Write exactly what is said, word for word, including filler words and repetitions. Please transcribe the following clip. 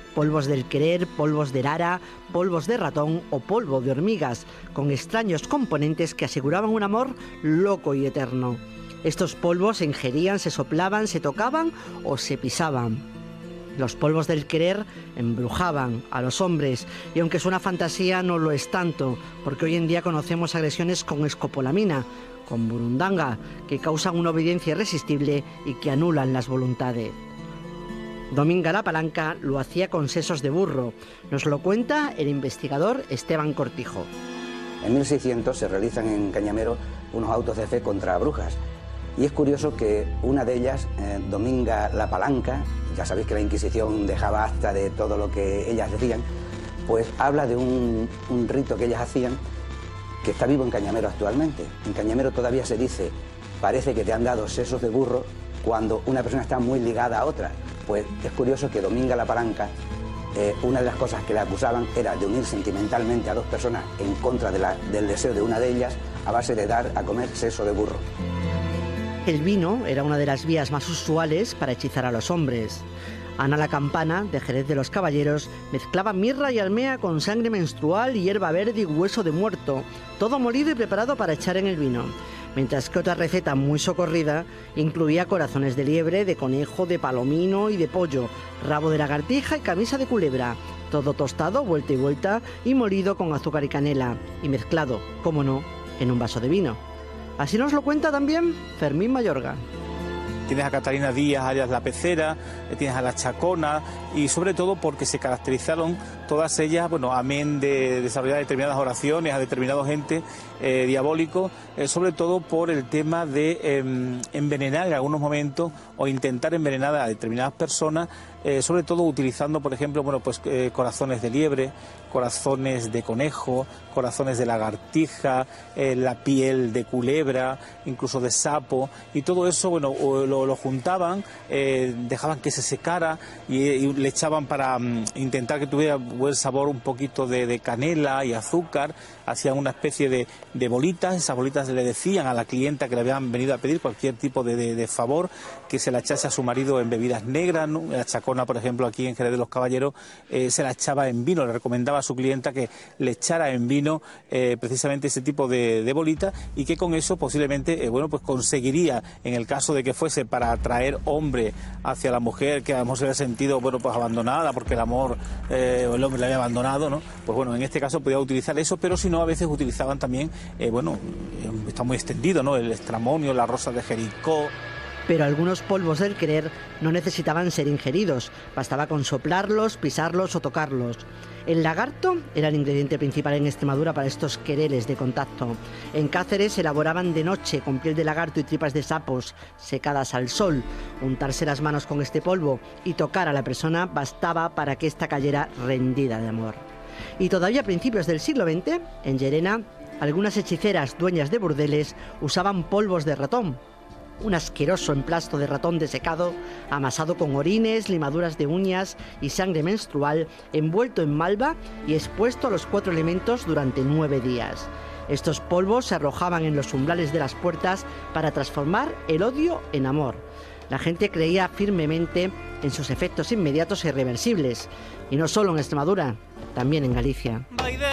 polvos del querer, polvos de arara, polvos de ratón o polvo de hormigas, con extraños componentes que aseguraban un amor loco y eterno. Estos polvos se ingerían, se soplaban, se tocaban o se pisaban. Los polvos del querer embrujaban a los hombres, y aunque es una fantasía, no lo es tanto, porque hoy en día conocemos agresiones con escopolamina, con burundanga, que causan una obediencia irresistible y que anulan las voluntades. Dominga la Palanca lo hacía con sesos de burro. Nos lo cuenta el investigador Esteban Cortijo. En mil seiscientos se realizan en Cañamero unos autos de fe contra brujas. Y es curioso que una de ellas, eh, Dominga la Palanca, ya sabéis que la Inquisición dejaba acta de todo lo que ellas decían, pues habla de un, un rito que ellas hacían que está vivo en Cañamero actualmente. En Cañamero todavía se dice, parece que te han dado sesos de burro cuando una persona está muy ligada a otra. Pues es curioso que Dominga la Palanca, eh, una de las cosas que le acusaban era de unir sentimentalmente a dos personas en contra de la, del deseo de una de ellas a base de dar a comer seso de burro. El vino era una de las vías más usuales para hechizar a los hombres. Ana la Campana, de Jerez de los Caballeros, mezclaba mirra y almea con sangre menstrual, hierba verde y hueso de muerto, todo molido y preparado para echar en el vino. Mientras que otra receta muy socorrida incluía corazones de liebre, de conejo, de palomino y de pollo, rabo de lagartija y camisa de culebra, todo tostado, vuelta y vuelta, y molido con azúcar y canela, y mezclado, cómo no, en un vaso de vino. Así nos lo cuenta también Fermín Mayorga. Tienes a Catalina Díaz, alias La Pecera, tienes a La Chacona, y sobre todo porque se caracterizaron todas ellas, bueno, amén de desarrollar determinadas oraciones a determinados entes eh, diabólicos, eh, sobre todo por el tema de eh, envenenar en algunos momentos o intentar envenenar a determinadas personas, eh, sobre todo utilizando, por ejemplo, bueno, pues eh, corazones de liebre, corazones de conejo, corazones de lagartija, eh, la piel de culebra, incluso de sapo, y todo eso, bueno, lo, lo juntaban, eh, dejaban que se secara y, y le echaban para um, intentar que tuviera buen sabor un poquito de, de canela y azúcar, hacían una especie de, de bolitas, esas bolitas le decían a la clienta que le habían venido a pedir cualquier tipo de, de, de favor, que se la echase a su marido en bebidas negras, ¿no? La Chacona, por ejemplo, aquí en Jerez de los Caballeros, eh, se la echaba en vino, le recomendaba a su clienta que le echara en vino eh, precisamente ese tipo de, de bolita, y que con eso posiblemente eh, bueno, pues conseguiría, en el caso de que fuese para atraer hombre hacia la mujer, que a lo mejor se había sentido bueno, pues abandonada porque el amor eh, o el hombre la había abandonado, ¿no? Pues bueno, en este caso podía utilizar eso, pero si no, a veces utilizaban también, eh, bueno, eh, está muy extendido, ¿no? El estramonio, la rosa de Jericó. Pero algunos polvos del querer no necesitaban ser ingeridos, bastaba con soplarlos, pisarlos o tocarlos. El lagarto era el ingrediente principal en Extremadura para estos quereres de contacto. En Cáceres se elaboraban de noche con piel de lagarto y tripas de sapos secadas al sol. Untarse las manos con este polvo y tocar a la persona bastaba para que ésta cayera rendida de amor. Y todavía a principios del siglo veinte, en Llerena, algunas hechiceras dueñas de burdeles usaban polvos de ratón. Un asqueroso emplasto de ratón desecado, amasado con orines, limaduras de uñas y sangre menstrual, envuelto en malva y expuesto a los cuatro elementos durante nueve días. Estos polvos se arrojaban en los umbrales de las puertas para transformar el odio en amor. La gente creía firmemente en sus efectos inmediatos e irreversibles. Y no solo en Extremadura, también en Galicia.